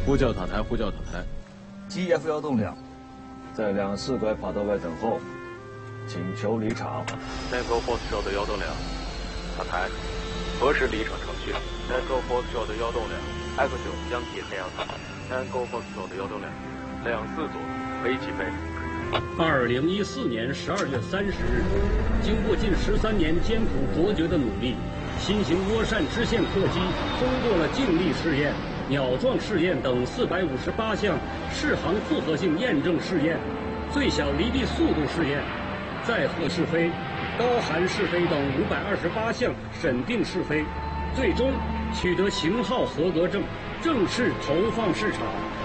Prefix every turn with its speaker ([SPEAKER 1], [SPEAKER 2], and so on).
[SPEAKER 1] 呼叫塔台，呼叫塔台。
[SPEAKER 2] GF 幺栋梁，
[SPEAKER 3] 在2-4拐跑道外等候，请求离场。
[SPEAKER 4] Tango Foxtrot 的1栋梁，塔台，何时离场程序 ？Tango Foxtrot 的1栋梁 ，X9将铁太阳塔台。Tango Foxtrot 的1栋梁，2-4左，可以起飞。
[SPEAKER 5] 2014年12月30日，经过近13年艰苦卓绝的努力，新型涡扇支线客机通过了静力试验、鸟撞试验等458项适航复合性验证试验、最小离地速度试验、载荷试飞、高寒试飞等528项审定试飞，最终取得型号合格证，正式投放市场。